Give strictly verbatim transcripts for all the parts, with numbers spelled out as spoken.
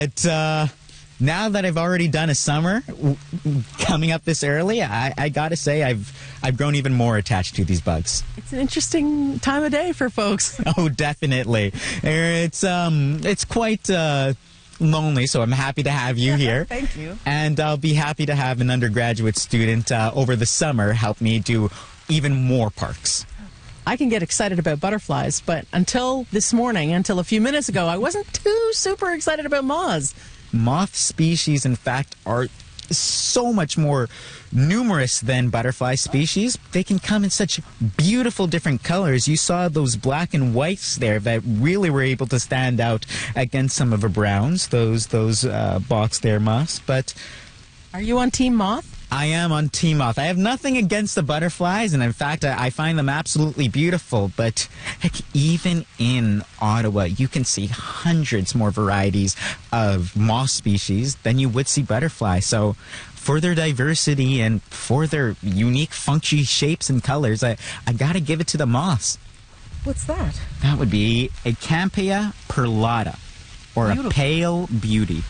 But uh, now that I've already done a summer, w- coming up this early, I, I gotta say I've I've grown even more attached to these bugs. It's an interesting time of day for folks. Oh, definitely. It's um, it's quite uh, lonely, so I'm happy to have you here. Thank you. And I'll be happy to have an undergraduate student uh, over the summer help me do even more parks. I can get excited about butterflies, but until this morning, until a few minutes ago, I wasn't too super excited about moths. Moth species, in fact, are so much more numerous than butterfly species. They can come in such beautiful different colors. You saw those black and whites there that really were able to stand out against some of the browns, those those uh, box there moths. But Are you on Team Moth? I am on Team Moth. I have nothing against the butterflies, and in fact, I, I find them absolutely beautiful. But heck, even in Ottawa, you can see hundreds more varieties of moth species than you would see butterflies. So for their diversity and for their unique, funky shapes and colors, I, I gotta give it to the moths. What's that? That would be a Campea perlata, or Beautiful. a pale beauty.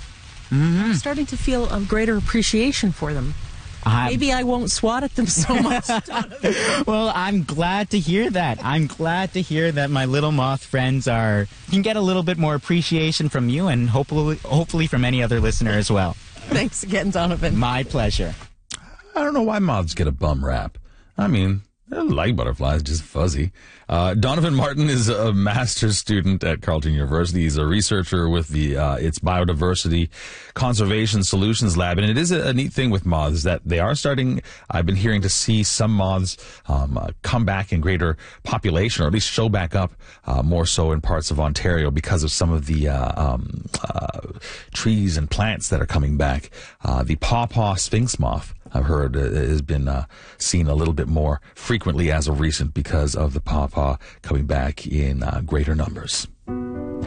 I'm starting to feel a greater appreciation for them. I- Maybe I won't swat at them so much. Well, I'm glad to hear that. I'm glad to hear that my little moth friends are can get a little bit more appreciation from you, and hopefully, hopefully from any other listener as well. Thanks again, Donovan. My pleasure. I don't know why moths get a bum rap. I mean, I like butterflies, just fuzzy. Uh, Donovan Martin is a master's student at Carleton University. He's a researcher with the uh, its Biodiversity Conservation Solutions Lab. And it is a, a neat thing with moths that they are starting, I've been hearing, to see some moths um, uh, come back in greater population, or at least show back up uh, more so in parts of Ontario because of some of the uh, um, uh, trees and plants that are coming back. Uh, the pawpaw sphinx moth, I've heard, uh, has been uh, seen a little bit more frequently as of recent because of the pawpaw coming back in uh, greater numbers.